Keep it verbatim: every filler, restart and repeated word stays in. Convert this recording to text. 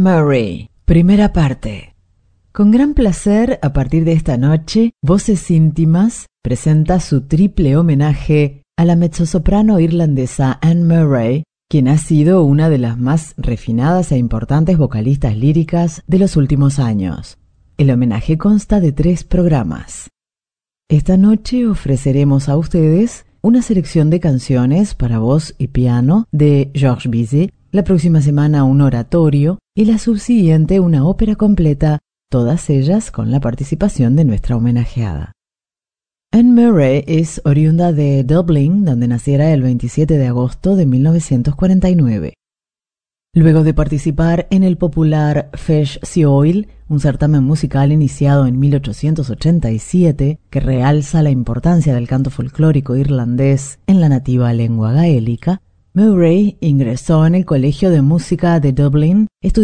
Murray, primera parte. Con gran placer, a partir de esta noche, Voces Íntimas presenta su triple homenaje a la mezzosoprano irlandesa Anne Murray, quien ha sido una de las más refinadas e importantes vocalistas líricas de los últimos años. El homenaje consta de tres programas. Esta noche ofreceremos a ustedes una selección de canciones para voz y piano de Georges Bizet, la próxima semana un oratorio y la subsiguiente una ópera completa, todas ellas con la participación de nuestra homenajeada. Anne Murray es oriunda de Dublín, donde naciera el veintisiete de agosto de mil novecientos cuarenta y nueve. Luego de participar en el popular Feis Seoil, un certamen musical iniciado en mil ochocientos ochenta y siete que realza la importancia del canto folclórico irlandés en la nativa lengua gaélica, Murray ingresó en el Colegio de Música de Dublín, estudiando